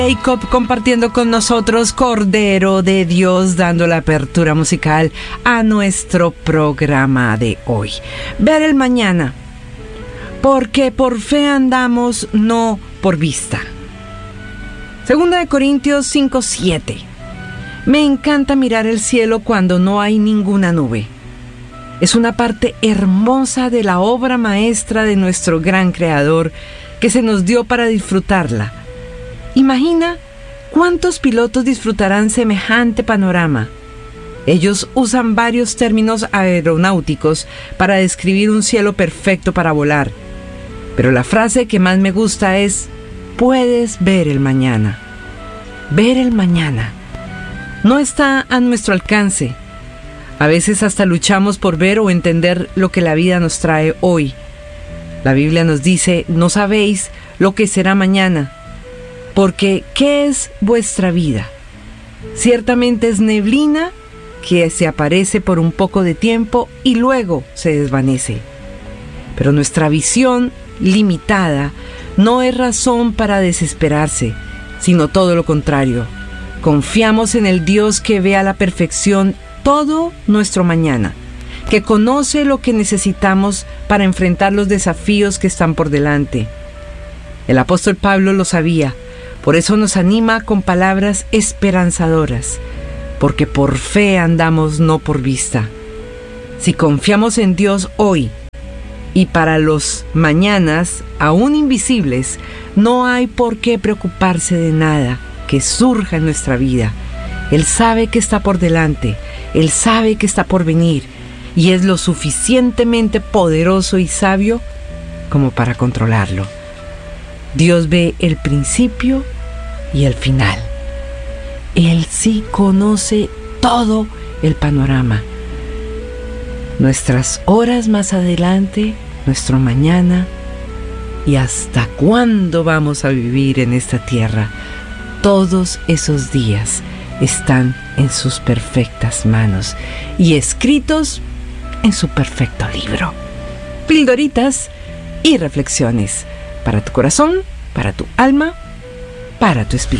Jacob compartiendo con nosotros, Cordero de Dios, dando la apertura musical a nuestro programa de hoy. Ver el mañana, porque por fe andamos, no por vista. 2 Corintios 5:7. Me encanta mirar el cielo cuando no hay ninguna nube. Es una parte hermosa de la obra maestra de nuestro gran Creador que se nos dio para disfrutarla. Imagina cuántos pilotos disfrutarán semejante panorama. Ellos usan varios términos aeronáuticos para describir un cielo perfecto para volar. Pero la frase que más me gusta es: puedes ver el mañana. Ver el mañana. No está a nuestro alcance. A veces hasta luchamos por ver o entender lo que la vida nos trae hoy. La Biblia nos dice: no sabéis lo que será mañana. Porque, ¿qué es vuestra vida? Ciertamente es neblina que se aparece por un poco de tiempo y luego se desvanece. Pero nuestra visión limitada no es razón para desesperarse, sino todo lo contrario. Confiamos en el Dios que ve a la perfección todo nuestro mañana, que conoce lo que necesitamos para enfrentar los desafíos que están por delante. El apóstol Pablo lo sabía. Por eso nos anima con palabras esperanzadoras, porque por fe andamos, no por vista. Si confiamos en Dios hoy y para los mañanas aún invisibles, no hay por qué preocuparse de nada que surja en nuestra vida. Él sabe que está por delante, Él sabe que está por venir, y es lo suficientemente poderoso y sabio como para controlarlo. Dios ve el principio y el final. Él sí conoce todo el panorama. Nuestras horas más adelante, nuestro mañana y hasta cuándo vamos a vivir en esta tierra. Todos esos días están en sus perfectas manos y escritos en su perfecto libro. Pildoritas y reflexiones para tu corazón, para tu alma, para tu espíritu.